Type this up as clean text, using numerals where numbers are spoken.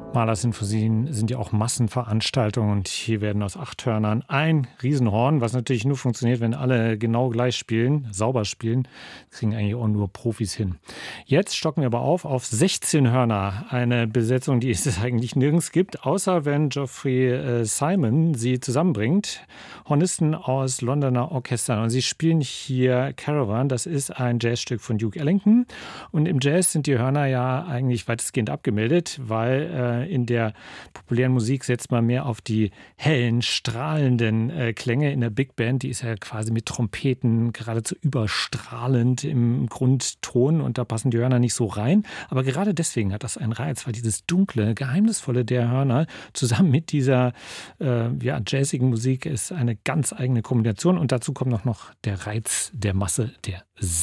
Malersinfonien sind ja auch Massenveranstaltungen und hier werden aus 8 Hörnern ein Riesenhorn, was natürlich nur funktioniert, wenn alle genau gleich spielen, sauber spielen. Das kriegen eigentlich auch nur Profis hin. Jetzt stocken wir aber auf 16 Hörner. Eine Besetzung, die es eigentlich nirgends gibt, außer wenn Geoffrey Simon sie zusammenbringt. Hornisten aus Londoner Orchestern. Und sie spielen hier Caravan. Das ist ein Jazzstück von Duke Ellington. Und im Jazz sind die Hörner ja eigentlich weitestgehend abgemeldet, weil in der populären Musik setzt man mehr auf die hellen, strahlenden Klänge in der Big Band. Die ist ja quasi mit Trompeten geradezu überstrahlend im Grundton und da passen die Hörner nicht so rein. Aber gerade deswegen hat das einen Reiz, weil dieses dunkle, geheimnisvolle der Hörner zusammen mit dieser jazzigen Musik ist eine ganz eigene Kombination. Und dazu kommt noch der Reiz der Masse, der